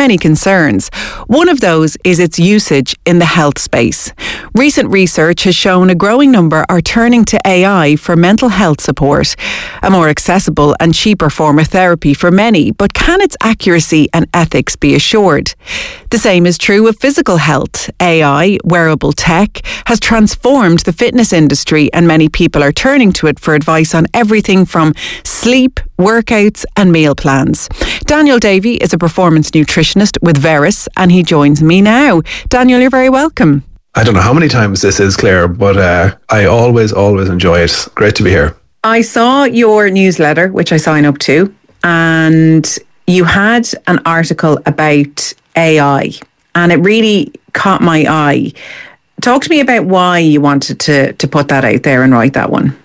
many concerns. One of those is its usage in the health space. Recent research has shown a growing number are turning to AI for mental health support, a more accessible and cheaper form of therapy for many, but can its accuracy and ethics be assured? The same is true of physical health. AI, wearable tech, has transformed the fitness industry, and many people are turning to it for advice on everything from sleep, workouts and meal plans. Daniel Davey is a performance nutritionist with Veris, and he joins me now. Daniel, you're very welcome. I don't know how many times this is, Claire, but I always enjoy it. Great to be here. I saw your newsletter, which I sign up to, and you had an article about AI, and it really caught my eye. Talk to me about why you wanted to put that out there and write that one.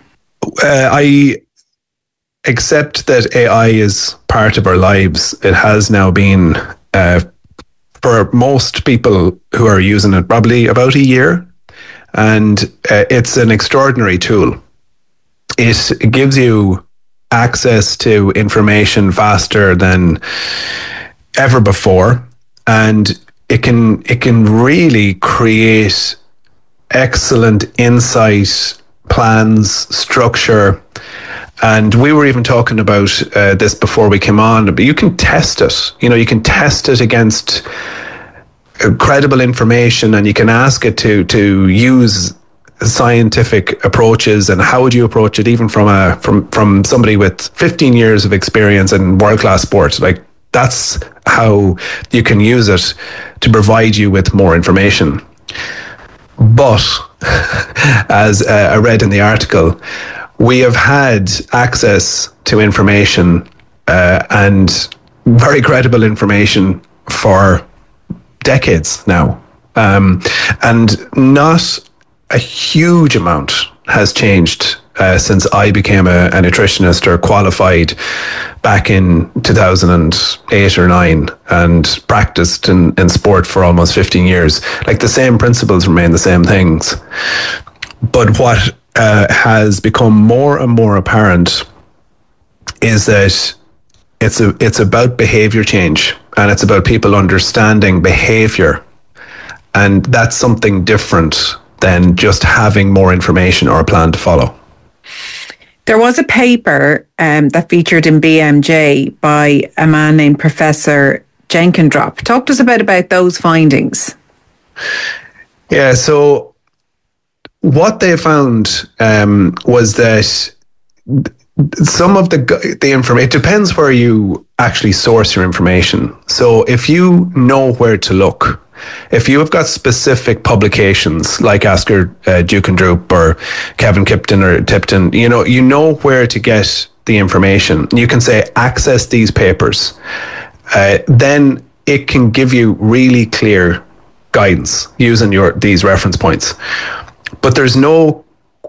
I accept that AI is part of our lives. It has now been, for most people who are using it, probably about a year. And it's an extraordinary tool. It gives you access to information faster than ever before. And it can really create excellent insight, plans, structure. And we were even talking about this before we came on, but you can test it. You can test it against credible information, and you can ask it to use scientific approaches. And how would you approach it, even from somebody with 15 years of experience in world-class sports? Like, that's how you can use it to provide you with more information. But as I read in the article, we have had access to information and very credible information for decades now. And not a huge amount has changed since I became a nutritionist or qualified back in 2008 or 9 and practiced in sport for almost 15 years. Like, the same principles remain the same things. But what has become more and more apparent is that it's about behavior change, and it's about people understanding behavior, and that's something different than just having more information or a plan to follow. There was a paper that featured in BMJ by a man named Professor Jenkendrop. Talk to us about those findings. Yeah, so what they found was that some of the information, it depends where you actually source your information. So if you know where to look, if you have got specific publications like Asker Jeukendrup or Kevin Kipton or Tipton, you know where to get the information. You can say, access these papers. Then it can give you really clear guidance using these reference points. But there's no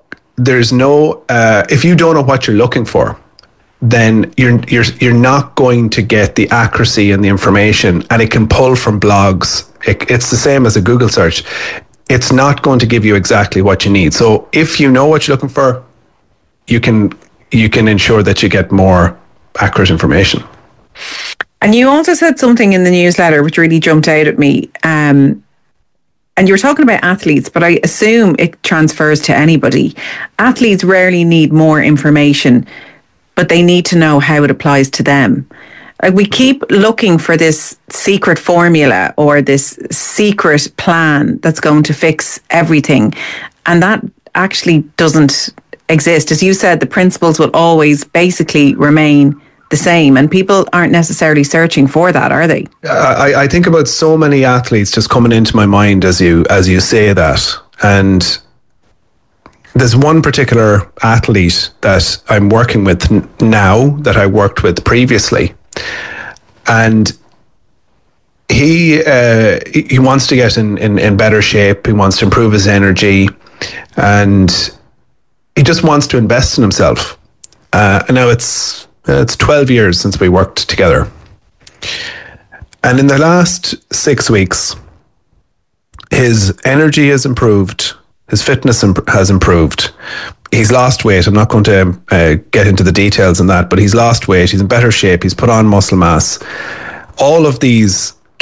if you don't know what you're looking for, then you're not going to get the accuracy and the information. And it can pull from blogs. It's the same as a Google search. It's not going to give you exactly what you need. So if you know what you're looking for, you can ensure that you get more accurate information. And you also said something in the newsletter which really jumped out at me. And you were talking about athletes, but I assume it transfers to anybody. Athletes rarely need more information, but they need to know how it applies to them. Like, we keep looking for this secret formula or this secret plan that's going to fix everything. And that actually doesn't exist. As you said, the principles will always basically remain the same, and people aren't necessarily searching for that, are they? I think about so many athletes just coming into my mind as you say that. And there's one particular athlete that I'm working with now that I worked with previously. And he wants to get in better shape. He wants to improve his energy, and he just wants to invest in himself. Now it's 12 years since we worked together. And in the last 6 weeks, his energy has improved. His fitness has improved. He's lost weight. I'm not going to get into the details on that, but he's lost weight. He's in better shape. He's put on muscle mass. All of these